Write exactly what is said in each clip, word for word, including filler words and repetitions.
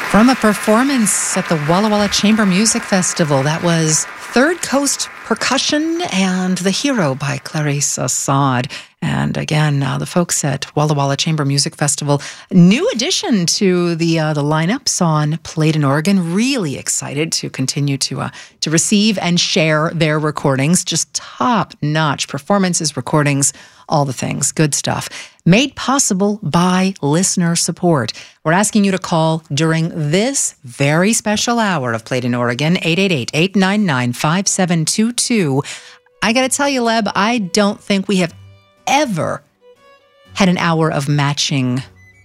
From a performance at the Walla Walla Chamber Music Festival, that was Third Coast Percussion and The Hero by Clarice Assad. And again, uh, the folks at Walla Walla Chamber Music Festival, new addition to the uh, the lineups on Played in Oregon. Really excited to continue to uh, to receive and share their recordings. Just top-notch performances, recordings, all the things. Good stuff. Made possible by listener support. We're asking you to call during this very special hour of Played in Oregon, eight eight eight, eight nine nine, five seven two two. I got to tell you, Leb, I don't think we have ever had an hour of matching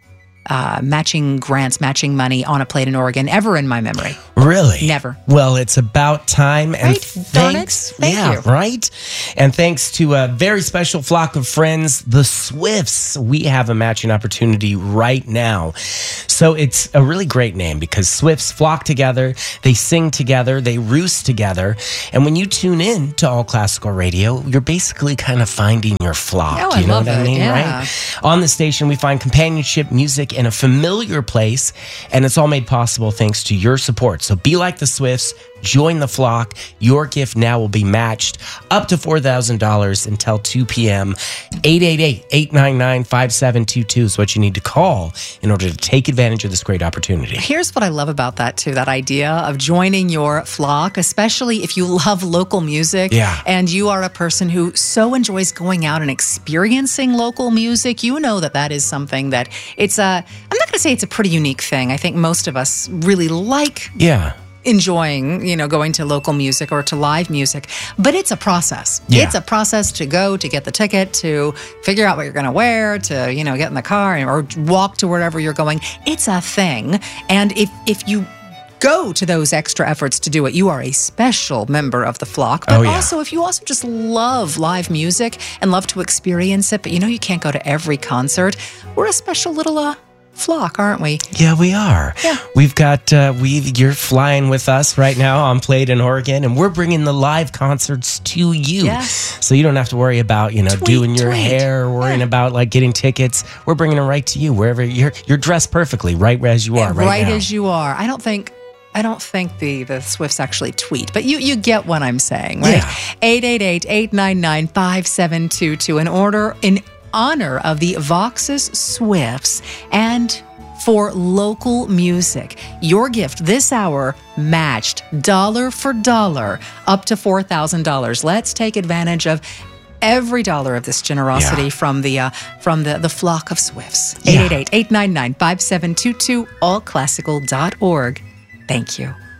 uh, matching grants, matching money on a Played in Oregon ever in my memory. Really? Never. Well, it's about time. And right? thanks. Thank yeah, you. right? And thanks to a very special flock of friends, the Swifts, we have a matching opportunity right now. So it's a really great name because Swifts flock together, they sing together, they roost together. And when you tune in to All Classical Radio, you're basically kind of finding your flock. Oh, I you know love what I it. mean, Yeah. right? On the station, we find companionship, music in a familiar place, and it's all made possible thanks to your support. So be like the Swifts, join the flock. Your gift now will be matched up to four thousand dollars until two p.m. eight eight eight, eight nine nine, five seven two two is what you need to call in order to take advantage of this great opportunity. Here's what I love about that, too, that idea of joining your flock, especially if you love local music Yeah. and you are a person who so enjoys going out and experiencing local music. You know that that is something that it's a, I'm not going to say it's a pretty unique thing. I think most of us really like Yeah. enjoying, you know, going to local music or to live music, but it's a process. Yeah. It's a process to go, to get the ticket, to figure out what you're going to wear, to, you know, get in the car and, or walk to wherever you're going. It's a thing. And if, if you go to those extra efforts to do it, you are a special member of the flock. But Oh, yeah. also, if you also just love live music and love to experience it, but you know you can't go to every concert, we're a special little uh, flock, aren't we? Yeah, we are. Yeah. We've got, uh, we you're flying with us right now on Played in Oregon, and we're bringing the live concerts to you. Yes. So you don't have to worry about, you know, Tweet, doing your tweet. hair, worrying Yeah. about like getting tickets. We're bringing it right to you wherever you're, you're dressed perfectly, right as you are right, right now. as you are. I don't think I don't think the, the Swifts actually tweet, but you, you get what I'm saying, right? Yeah. eight eight eight, eight nine nine, five seven two two in order in honor of the Vox's Swifts and for local music. Your gift this hour matched dollar for dollar up to four thousand dollars. Let's take advantage of every dollar of this generosity Yeah. from the uh, from the, the flock of Swifts. Yeah. eight eight eight, eight nine nine, five seven two two, all classical dot org. Thank you.